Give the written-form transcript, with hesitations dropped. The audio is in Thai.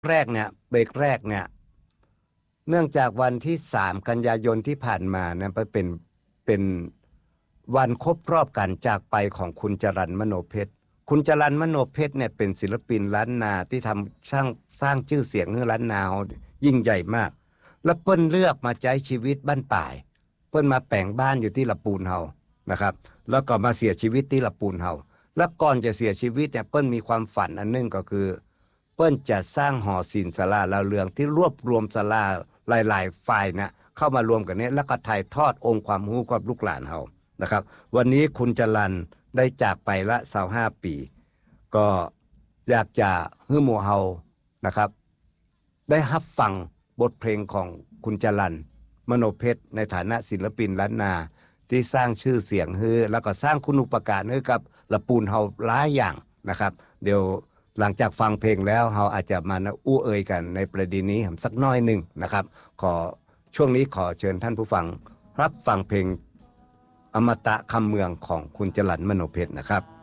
แรกเนี่ยเบรกแรกเนี่ยเนื่องจากวันที่3 กันยายนที่ผ่านมาเนี่ยเป็นวันครบรอบการจากไปของคุณจรัญมโนเพชรคุณจรัญมโนเพชรเนี่ยเป็นศิลปินล้านนาที่ทำสร้างชื่อเสียงให้ล้านนายิ่งใหญ่มากแล้วเปิ้นเลือกมาใช้ชีวิตบ้านป่ายเปิ้นมาแปลงบ้านอยู่ที่ละปูนเฮานะครับแล้วก็มาเสียชีวิตที่ละปูนเฮาแล้วก่อนจะเสียชีวิตเนี่ยเปิ้นมีความฝันอันนึงก็คือเปิ้นจะสร้างหอศิลป์ศาลาดาวเรืองที่รวบรวมศาลาหลายๆฝ่ายนะเข้ามารวมกันนี้แล้วก็ถ่ายทอดองค์ความรู้กับลูกหลานเฮานะครับวันนี้คุณจรัญได้จากไปละ25 ปีก็อยากจะให้หมู่เฮานะครับได้รับฟังบทเพลงของคุณจรัญมโนเพชรในฐานะศิลปินล้านนาที่สร้างชื่อเสียงให้แล้วก็สร้างคุณูปการให้กับละปูนเฮาหลายอย่างนะครับเดี๋ยวหลังจากฟังเพลงแล้วเฮาอาจจะมาอู้เอ่ยกันในประเด็นนี้สักน้อยหนึ่งนะครับช่วงนี้ขอเชิญท่านผู้ฟังรับฟังเพลงอมตะคำเมืองของคุณจรัญมโนเพชรนะครับ